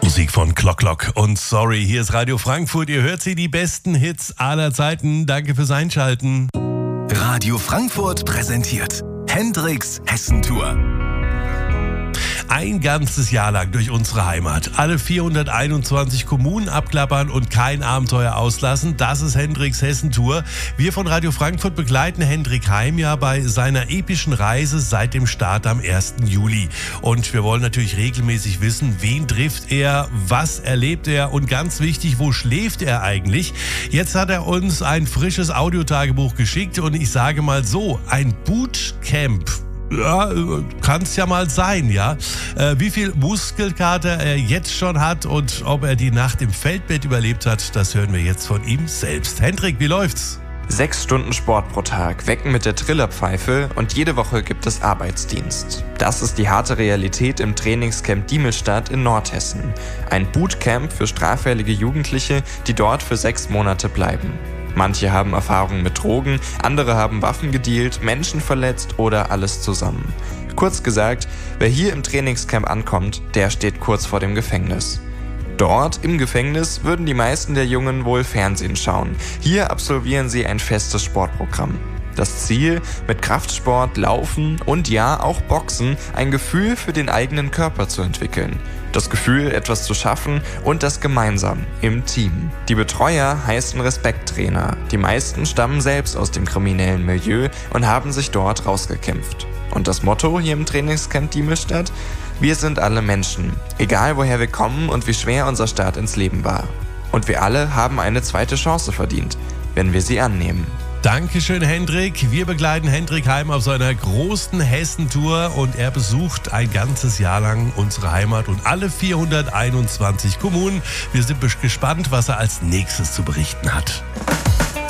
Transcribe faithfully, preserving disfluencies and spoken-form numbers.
Musik von Clock Clock und Sorry. Hier ist Radio Frankfurt. Ihr hört sie, die besten Hits aller Zeiten. Danke fürs Einschalten. Radio Frankfurt präsentiert Hendrix Hessentour. Ein ganzes Jahr lang durch unsere Heimat. Alle vierhunderteinundzwanzig Kommunen abklappern und kein Abenteuer auslassen. Das ist Hendrix Hessentour. Wir von Radio Frankfurt begleiten Hendrik Heim ja bei seiner epischen Reise seit dem Start am ersten Juli. Und wir wollen natürlich regelmäßig wissen, wen trifft er, was erlebt er und ganz wichtig, wo schläft er eigentlich? Jetzt hat er uns ein frisches Audiotagebuch geschickt und ich sage mal so, ein Bootcamp. Ja, kann es ja mal sein, ja. Äh, wie viel Muskelkater er jetzt schon hat und ob er die Nacht im Feldbett überlebt hat, das hören wir jetzt von ihm selbst. Hendrik, wie läuft's? Sechs Stunden Sport pro Tag, wecken mit der Trillerpfeife und jede Woche gibt es Arbeitsdienst. Das ist die harte Realität im Trainingscamp Diemelstadt in Nordhessen. Ein Bootcamp für straffällige Jugendliche, die dort für sechs Monate bleiben. Manche haben Erfahrungen mit Drogen, andere haben Waffen gedealt, Menschen verletzt oder alles zusammen. Kurz gesagt, wer hier im Trainingscamp ankommt, der steht kurz vor dem Gefängnis. Dort, im Gefängnis, würden die meisten der Jungen wohl Fernsehen schauen. Hier absolvieren sie ein festes Sportprogramm. Das Ziel, mit Kraftsport, Laufen und ja, auch Boxen, ein Gefühl für den eigenen Körper zu entwickeln. Das Gefühl, etwas zu schaffen und das gemeinsam, im Team. Die Betreuer heißen Respekttrainer. Die meisten stammen selbst aus dem kriminellen Milieu und haben sich dort rausgekämpft. Und das Motto hier im Trainingscamp Diemelstadt? Wir sind alle Menschen, egal woher wir kommen und wie schwer unser Start ins Leben war. Und wir alle haben eine zweite Chance verdient, wenn wir sie annehmen. Dankeschön, Hendrik. Wir begleiten Hendrik Heim auf seiner großen Hessentour und er besucht ein ganzes Jahr lang unsere Heimat und alle vierhunderteinundzwanzig Kommunen. Wir sind gespannt, was er als nächstes zu berichten hat.